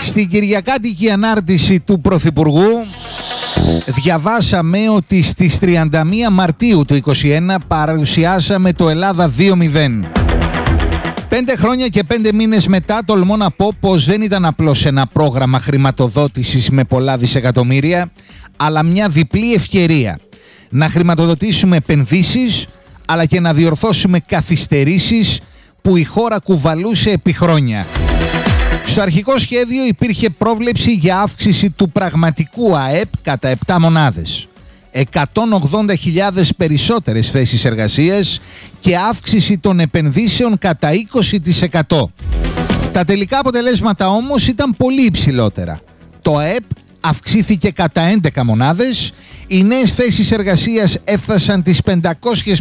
Στην κυριακάτικη ανάρτηση του Πρωθυπουργού διαβάσαμε ότι στις 31 Μαρτίου του 2021 παρουσιάσαμε το Ελλάδα 2.0. 5 χρόνια και 5 μήνες μετά τολμώ να πω πως δεν ήταν απλώς ένα πρόγραμμα χρηματοδότησης με πολλά δισεκατομμύρια, αλλά μια διπλή ευκαιρία να χρηματοδοτήσουμε επενδύσεις αλλά και να διορθώσουμε καθυστερήσεις που η χώρα κουβαλούσε επί χρόνια. Στο αρχικό σχέδιο υπήρχε πρόβλεψη για αύξηση του πραγματικού ΑΕΠ κατά 7 μονάδες, 180.000 περισσότερες θέσεις εργασίας και αύξηση των επενδύσεων κατά 20%. Τα τελικά αποτελέσματα όμως ήταν πολύ υψηλότερα. Το ΑΕΠ αυξήθηκε κατά 11 μονάδες, οι νέες θέσεις εργασίας έφτασαν τις 550.000,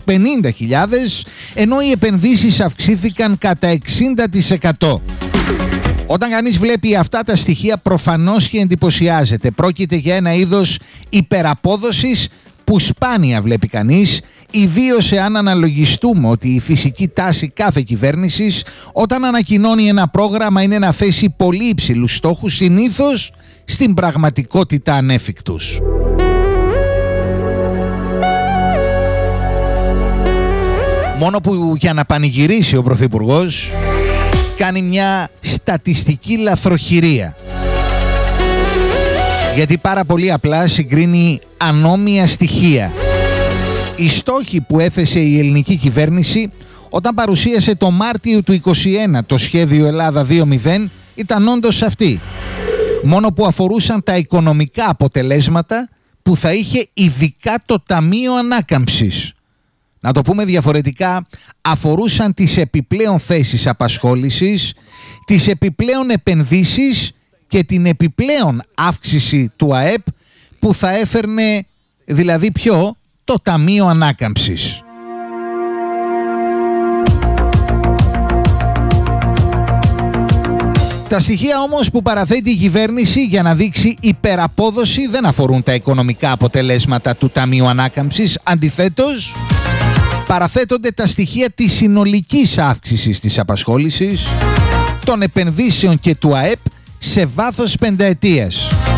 ενώ οι επενδύσεις αυξήθηκαν κατά 60%. Όταν κανείς βλέπει αυτά τα στοιχεία προφανώς και εντυπωσιάζεται. Πρόκειται για ένα είδος υπεραπόδοσης που σπάνια βλέπει κανείς, ιδίως εάν αναλογιστούμε ότι η φυσική τάση κάθε κυβέρνησης όταν ανακοινώνει ένα πρόγραμμα είναι να θέσει πολύ υψηλούς στόχους, συνήθως στην πραγματικότητα ανέφικτους. Μόνο που για να πανηγυρίσει ο Πρωθυπουργός κάνει μια στατιστική λαθροχειρία. Γιατί πάρα πολύ απλά συγκρίνει ανώμια στοιχεία. Οι στόχοι που έθεσε η ελληνική κυβέρνηση όταν παρουσίασε το Μάρτιο του 2021 το σχέδιο Ελλάδα 2.0 ήταν όντως αυτοί. Μόνο που αφορούσαν τα οικονομικά αποτελέσματα που θα είχε ειδικά το Ταμείο Ανάκαμψης. Να το πούμε διαφορετικά, αφορούσαν τις επιπλέον θέσεις απασχόλησης, τις επιπλέον επενδύσεις και την επιπλέον αύξηση του ΑΕΠ που θα έφερνε δηλαδή το Ταμείο Ανάκαμψης. Τα στοιχεία όμως που παραθέτει η κυβέρνηση για να δείξει υπεραπόδοση δεν αφορούν τα οικονομικά αποτελέσματα του Ταμείου Ανάκαμψης. Αντιθέτως, παραθέτονται τα στοιχεία της συνολικής αύξησης της απασχόλησης, των επενδύσεων και του ΑΕΠ σε βάθος πενταετίας.